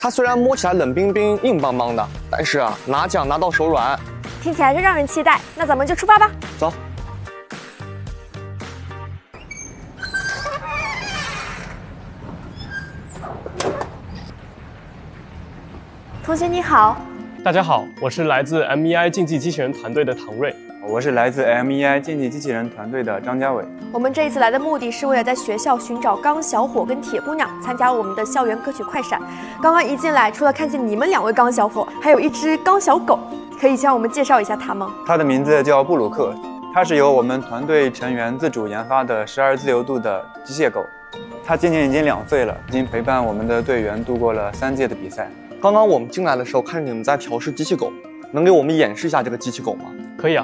它虽然摸起来冷冰冰、硬邦邦的，但是啊，拿奖拿到手软。 听起来就让人期待。那咱们就出发吧。 走。 同学你好。 大家好，我是来自 MEI 竞技机器人团队的唐瑞。 我是来自 MEI 竞技机器人团队的张家伟。 我们这一次来的目的是为了在学校寻找钢小伙跟铁姑娘，参加我们的校园歌曲快闪。刚刚一进来，除了看见你们2位钢小伙，还有一只钢小狗，可以向我们介绍一下它吗？ 它的名字叫布鲁克，它是由我们团队成员自主研发的12自由度的机械狗。它今年已经2岁了，已经陪伴我们的队员度过了3届的比赛。 刚刚我们进来的时候，看着你们在调试机器狗，能给我们演示一下这个机器狗吗？ 可以啊。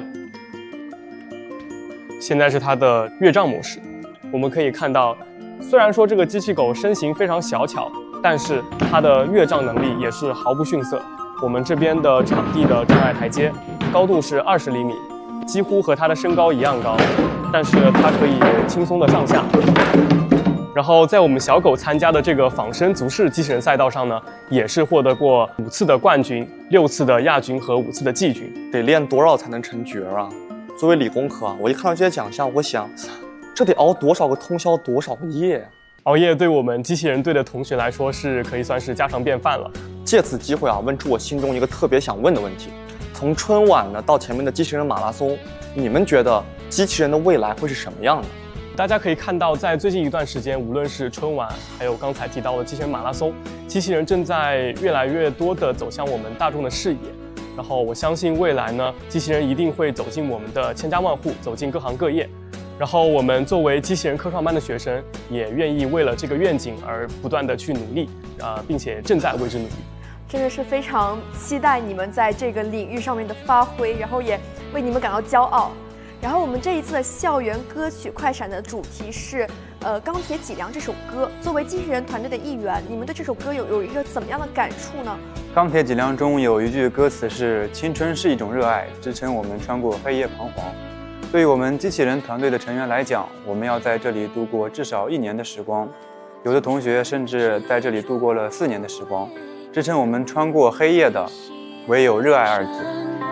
现在是它的乐章模式，我们可以看到，虽然说这个机器狗身形非常小巧，但是它的乐章能力也是毫不逊色。我们这边的场地的障碍台阶高度是20厘米，几乎和它的身高一样高，但是它可以轻松的上下。然后在我们小狗参加的这个仿生足式机器人赛道上呢，也是获得过5次的冠军、6次的亚军和5次的季军。 得练多少才能成角啊？作为理工科啊，我一看到这些奖项，我想，这得熬多少个通宵，多少个夜啊！ 熬夜对我们机器人队的同学来说是可以算是家常便饭了。 借此机会啊，问出我心中一个特别想问的问题：从春晚呢到前面的机器人马拉松，你们觉得机器人的未来会是什么样的？ 大家可以看到，在最近一段时间，无论是春晚，还有刚才提到的机器人马拉松，机器人正在越来越多地走向我们大众的视野。然后我相信未来呢，机器人一定会走进我们的千家万户，走进各行各业。然后我们作为机器人科创班的学生，也愿意为了这个愿景而不断地去努力，并且正在为之努力。 真的是非常期待你们在这个领域上面的发挥，然后也为你们感到骄傲。然后我们这一次的校园歌曲快闪的主题是钢铁脊梁这首歌。作为机器人团队的一员，你们对这首歌有一个怎么样的感触呢？ 钢铁脊梁中有一句歌词是青春是一种热爱，支撑我们穿过黑夜彷徨。对于我们机器人团队的成员来讲，我们要在这里度过至少1年的时光，有的同学甚至在这里度过了4年的时光。支撑我们穿过黑夜的唯有热爱2字。